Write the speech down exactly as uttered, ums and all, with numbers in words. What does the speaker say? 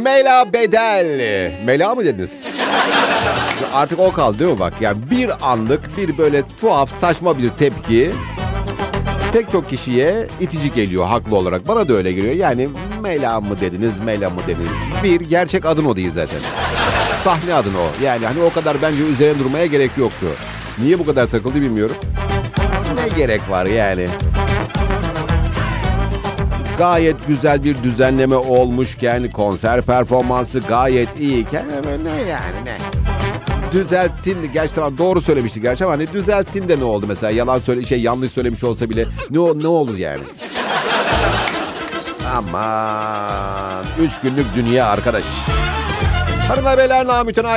Mela Bedel. Mela mı dediniz? Artık o kaldı değil mi bak? Yani bir anlık bir böyle tuhaf saçma bir tepki pek çok kişiye itici geliyor haklı olarak. Bana da öyle geliyor. Yani Mela mı dediniz, Mela mı dediniz? Bir, gerçek adın o değil zaten. Sahne adın o. Yani hani o kadar bence üzerine durmaya gerek yoktu. Niye bu kadar takıldı bilmiyorum. Ne gerek var yani? Gayet güzel bir düzenleme olmuşken, konser performansı gayet iyiyken ne yani ne? Düzelttin, gerçi tamam doğru söylemişti gerçi ama hani düzelttin de ne oldu mesela? Yalan söyle, şey yanlış söylemiş olsa bile ne ne olur yani? Aman üç günlük dünya arkadaş. Hanımlar beyler namütenayi